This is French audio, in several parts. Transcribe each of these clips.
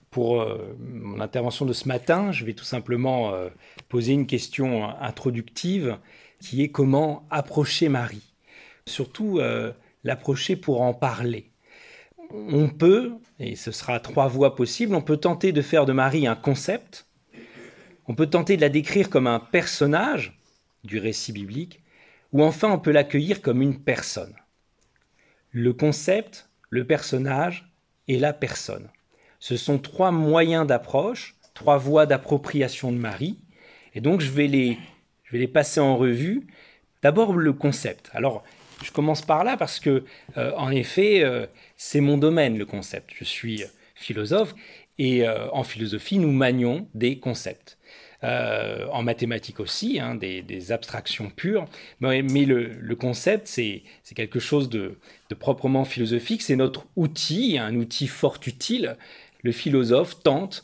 Pour mon intervention de ce matin, je vais tout simplement poser une question introductive qui est comment approcher Marie. Surtout l'approcher pour en parler. On peut, et ce sera 3 voies possibles, on peut tenter de faire de Marie un concept, on peut tenter de la décrire comme un personnage du récit biblique, ou enfin on peut l'accueillir comme une personne. Le concept, le personnage et la personne. Ce sont 3 moyens d'approche, 3 voies d'appropriation de Marie, et donc je vais les passer en revue. D'abord le concept. Alors je commence par là parce que en effet c'est mon domaine le concept. Je suis philosophe et en philosophie nous manions des concepts. En mathématiques aussi, des abstractions pures, mais le concept, c'est quelque chose de proprement philosophique, c'est notre outil, un outil fort utile. Le philosophe tente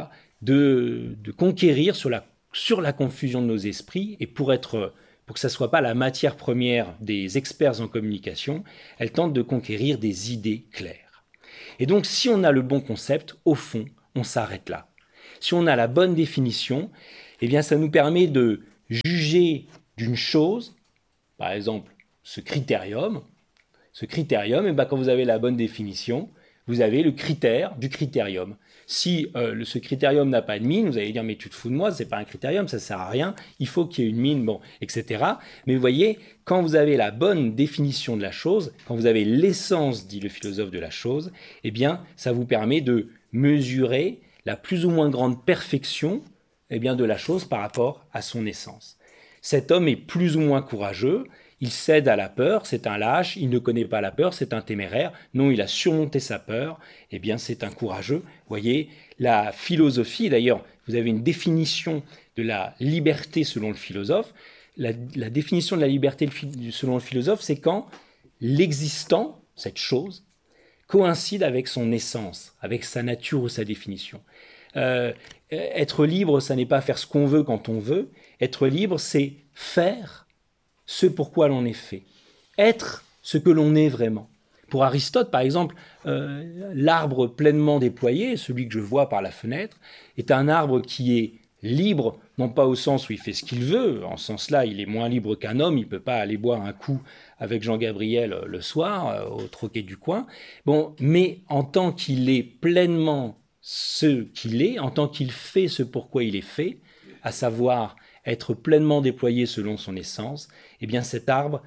de conquérir sur la confusion de nos esprits, et pour que ça ne soit pas la matière première des experts en communication, elle tente de conquérir des idées claires. Et donc, si on a le bon concept, au fond, on s'arrête là. Si on a la bonne définition, eh bien, ça nous permet de juger d'une chose, par exemple, ce critérium. Ce critérium, eh bien, quand vous avez la bonne définition, vous avez le critère du critérium. Si ce critérium n'a pas de mine, vous allez dire mais tu te fous de moi, c'est pas un critérium, ça sert à rien, il faut qu'il y ait une mine, bon, etc. Mais vous voyez, quand vous avez la bonne définition de la chose, quand vous avez l'essence, dit le philosophe, de la chose, eh bien, ça vous permet de mesurer la plus ou moins grande perfection de la chose par rapport à son essence. Cet homme est plus ou moins courageux, il cède à la peur, c'est un lâche, il ne connaît pas la peur, c'est un téméraire. Non, il a surmonté sa peur, eh bien c'est un courageux. Vous voyez, la philosophie, d'ailleurs, vous avez une définition de la liberté selon le philosophe. La définition de la liberté selon le philosophe, c'est quand l'existant, cette chose, coïncide avec son essence, avec sa nature ou sa définition. Être libre, ça n'est pas faire ce qu'on veut quand on veut. Être libre, c'est faire ce pourquoi l'on est fait. Être ce que l'on est vraiment. Pour Aristote, par exemple, l'arbre pleinement déployé, celui que je vois par la fenêtre, est un arbre qui est libre, non pas au sens où il fait ce qu'il veut, en ce sens-là, il est moins libre qu'un homme, il ne peut pas aller boire un coup avec Jean-Gabriel le soir, au troquet du coin, bon, mais en tant qu'il est pleinement ce qu'il est, en tant qu'il fait ce pourquoi il est fait, à savoir être pleinement déployé selon son essence, eh bien cet arbre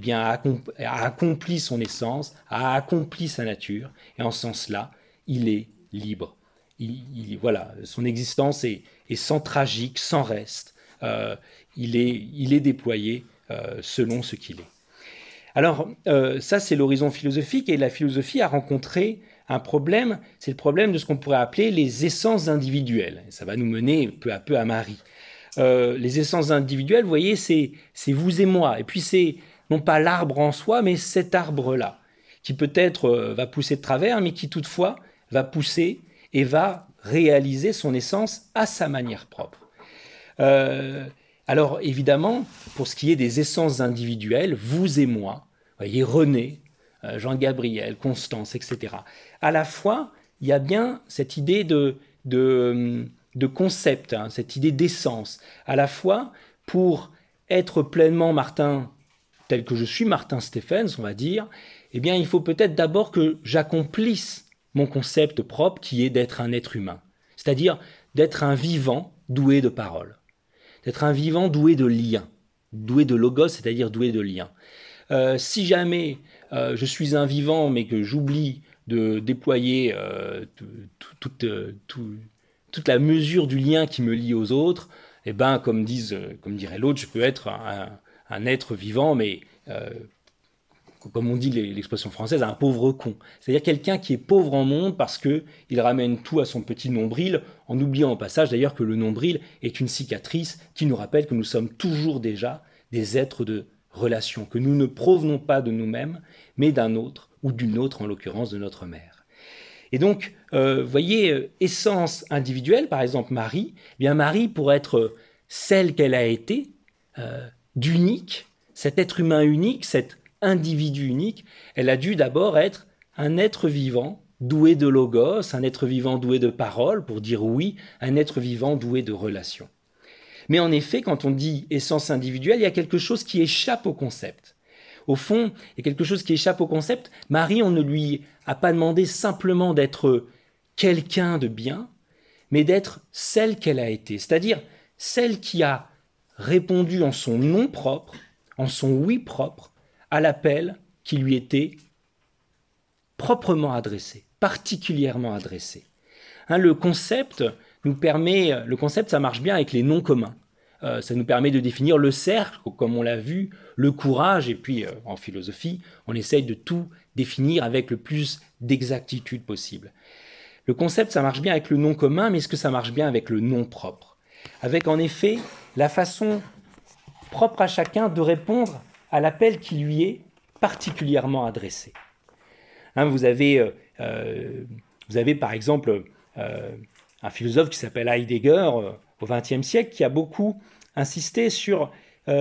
a accompli son essence, a accompli sa nature, et en ce sens-là, il est libre. Voilà, son existence est sans tragique, sans reste. Il est déployé selon ce qu'il est. Alors, ça, c'est l'horizon philosophique, et la philosophie a rencontré un problème, c'est le problème de ce qu'on pourrait appeler les essences individuelles. Et ça va nous mener peu à peu à Marie. Les essences individuelles, vous voyez, c'est vous et moi. Et puis c'est non pas l'arbre en soi, mais cet arbre-là, qui peut-être va pousser de travers, mais qui toutefois va pousser et va réaliser son essence à sa manière propre. Alors évidemment, pour ce qui est des essences individuelles, vous et moi, vous voyez, René, Jean-Gabriel, Constance, etc. À la fois, il y a bien cette idée de concept, cette idée d'essence, à la fois pour être pleinement Martin, tel que je suis, Martin Stephens, on va dire, eh bien, il faut peut-être d'abord que j'accomplisse mon concept propre qui est d'être un être humain, c'est-à-dire d'être un vivant doué de parole, d'être un vivant doué de liens, doué de logos, c'est-à-dire doué de liens. Si jamais je suis un vivant mais que j'oublie de déployer toute la mesure du lien qui me lie aux autres, eh ben, comme dirait l'autre, je peux être un être vivant, mais comme on dit l'expression française, un pauvre con. C'est-à-dire quelqu'un qui est pauvre en monde parce qu'il ramène tout à son petit nombril, en oubliant au passage d'ailleurs que le nombril est une cicatrice qui nous rappelle que nous sommes toujours déjà des êtres de relation, que nous ne provenons pas de nous-mêmes, mais d'un autre, ou d'une autre, en l'occurrence de notre mère. Et donc, vous voyez, essence individuelle, par exemple Marie, eh bien Marie, pour être celle qu'elle a été, d'unique, cet être humain unique, cet individu unique, elle a dû d'abord être un être vivant doué de logos, un être vivant doué de parole, pour dire oui, un être vivant doué de relations. Mais en effet, quand on dit essence individuelle, il y a quelque chose qui échappe au concept. Au fond, il y a quelque chose qui échappe au concept. Marie, on ne lui a pas demandé simplement d'être quelqu'un de bien, mais d'être celle qu'elle a été, c'est-à-dire celle qui a répondu en son nom propre, en son oui propre, à l'appel qui lui était proprement adressé, particulièrement adressé. Le concept ça marche bien avec les noms communs. Ça nous permet de définir le cercle, comme on l'a vu, le courage, et puis en philosophie, on essaye de tout définir avec le plus d'exactitude possible. Le concept, ça marche bien avec le nom commun, mais est-ce que ça marche bien avec le nom propre? Avec en effet la façon propre à chacun de répondre à l'appel qui lui est particulièrement adressé. Vous avez par exemple un philosophe qui s'appelle Heidegger au XXe siècle qui a beaucoup insisté sur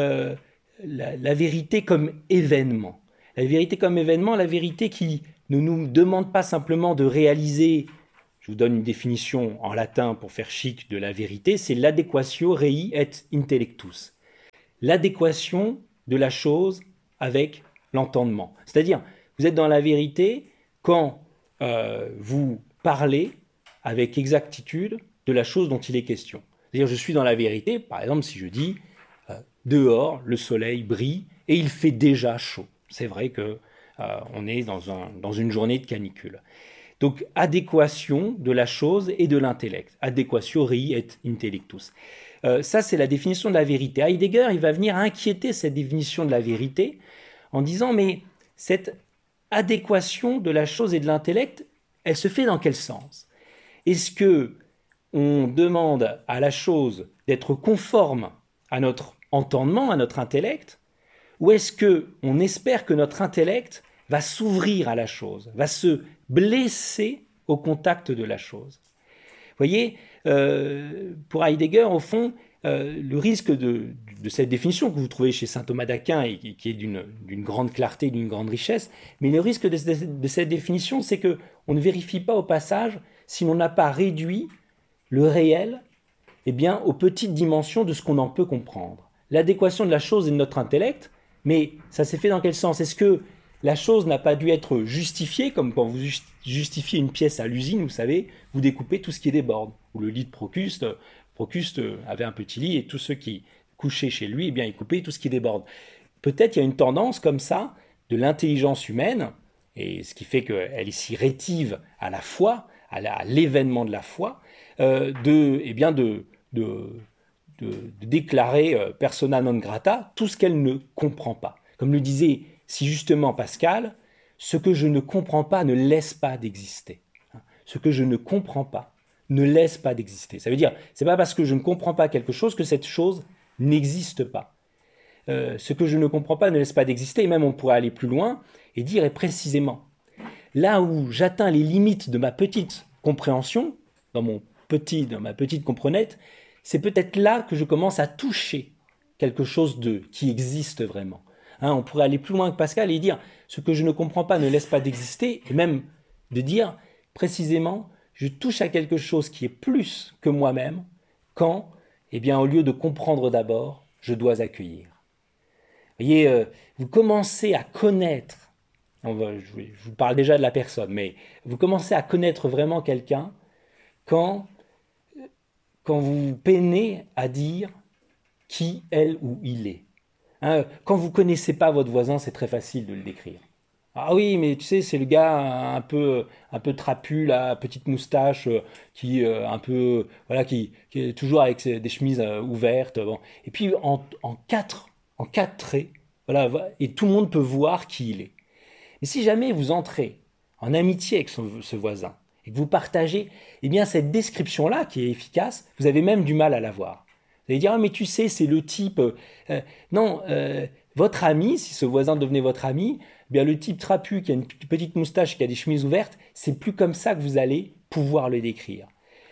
la vérité comme événement. La vérité comme événement, la vérité qui ne nous demande pas simplement de réaliser, je vous donne une définition en latin pour faire chic de la vérité, c'est l'adequatio rei et intellectus. L'adéquation de la chose avec l'entendement. C'est-à-dire, vous êtes dans la vérité quand vous parlez avec exactitude de la chose dont il est question. C'est-à-dire, je suis dans la vérité, par exemple, si je dis dehors, le soleil brille et il fait déjà chaud. C'est vrai que on est dans une journée de canicule. Donc, adéquation de la chose et de l'intellect. Adéquatio rei et intellectus. Ça, c'est la définition de la vérité. Heidegger, il va venir inquiéter cette définition de la vérité en disant, mais cette adéquation de la chose et de l'intellect, elle se fait dans quel sens? Est-ce que on demande à la chose d'être conforme à notre entendement, à notre intellect, ou est-ce que on espère que notre intellect va s'ouvrir à la chose, va se blesser au contact de la chose? Vous voyez, pour Heidegger, au fond, le risque de cette définition que vous trouvez chez saint Thomas d'Aquin et qui est d'une grande clarté, d'une grande richesse, mais le risque de cette définition, c'est qu'on ne vérifie pas au passage si l'on n'a pas réduit le réel aux petites dimensions de ce qu'on en peut comprendre. L'adéquation de la chose et de notre intellect, mais ça s'est fait dans quel sens? Est-ce que la chose n'a pas dû être justifiée, comme quand vous justifiez une pièce à l'usine, vous savez, vous découpez tout ce qui déborde. Ou le lit de Procuste avait un petit lit et tous ceux qui couchaient chez lui, ils coupaient tout ce qui déborde. Peut-être il y a une tendance comme ça de l'intelligence humaine, et ce qui fait qu'elle est si rétive à la foi, à l'événement de la foi, de déclarer persona non grata tout ce qu'elle ne comprend pas. Comme le disait si justement Pascal, ce que je ne comprends pas ne laisse pas d'exister. Ce que je ne comprends pas ne laisse pas d'exister. Ça veut dire, c'est pas parce que je ne comprends pas quelque chose que cette chose n'existe pas. Ce que je ne comprends pas ne laisse pas d'exister, et même on pourrait aller plus loin et dire et précisément, là où j'atteins les limites de ma petite compréhension, dans ma petite comprenette, c'est peut-être là que je commence à toucher quelque chose qui existe vraiment. On pourrait aller plus loin que Pascal et dire ce que je ne comprends pas ne laisse pas d'exister, et même de dire précisément je touche à quelque chose qui est plus que moi-même quand, au lieu de comprendre d'abord, je dois accueillir. Vous voyez, vous commencez à connaître, je vous parle déjà de la personne, mais vous commencez à connaître vraiment quelqu'un quand vous peinez à dire qui elle ou il est. Quand vous ne connaissez pas votre voisin, c'est très facile de le décrire. Ah oui, mais tu sais, c'est le gars un peu trapu, là, petite moustache, qui qui est toujours avec des chemises ouvertes. Bon. Et puis en quatre traits, voilà, et tout le monde peut voir qui il est. Et si jamais vous entrez en amitié avec ce voisin et que vous partagez, cette description-là qui est efficace, vous avez même du mal à la voir. Vous allez dire, ah, mais tu sais, c'est le type. Non, votre ami, si ce voisin devenait votre ami, le type trapu qui a une petite moustache, qui a des chemises ouvertes, c'est plus comme ça que vous allez pouvoir le décrire.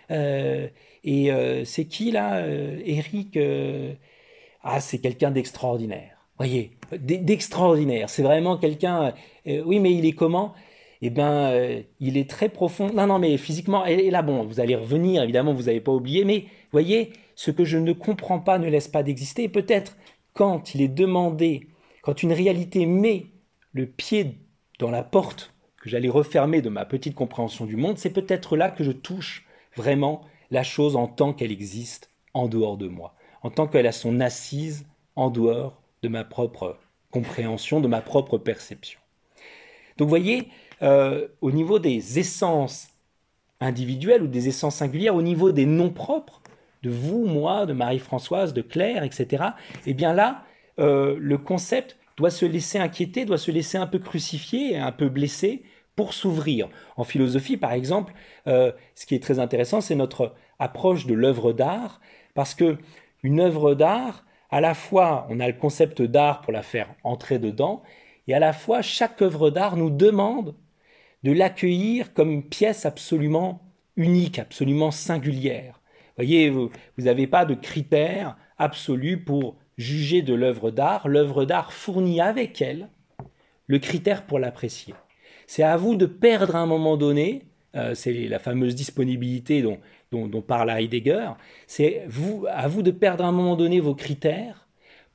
C'est qui là, Eric c'est quelqu'un d'extraordinaire. Voyez, d'extraordinaire. C'est vraiment quelqu'un. Oui, mais il est comment? eh ben, il est très profond. Non, non, mais physiquement, et là, bon, vous allez revenir, évidemment, vous n'avez pas oublié, mais voyez, ce que je ne comprends pas ne laisse pas d'exister. Et peut-être quand il est demandé, quand une réalité met le pied dans la porte que j'allais refermer de ma petite compréhension du monde, c'est peut-être là que je touche vraiment la chose en tant qu'elle existe en dehors de moi, en tant qu'elle a son assise en dehors de ma propre compréhension, de ma propre perception. Donc vous voyez, au niveau des essences individuelles ou des essences singulières, au niveau des noms propres, de vous, moi, de Marie-Françoise, de Claire, etc., eh bien là, le concept doit se laisser inquiéter, doit se laisser un peu crucifier, un peu blesser, pour s'ouvrir. En philosophie, par exemple, ce qui est très intéressant, c'est notre approche de l'œuvre d'art, parce que une œuvre d'art, à la fois, on a le concept d'art pour la faire entrer dedans, et à la fois, chaque œuvre d'art nous demande de l'accueillir comme une pièce absolument unique, absolument singulière. Vous voyez, vous n'avez pas de critères absolus pour juger de l'œuvre d'art. L'œuvre d'art fournit avec elle le critère pour l'apprécier. C'est à vous de perdre à un moment donné, c'est la fameuse disponibilité dont parle Heidegger, c'est à vous de perdre à un moment donné vos critères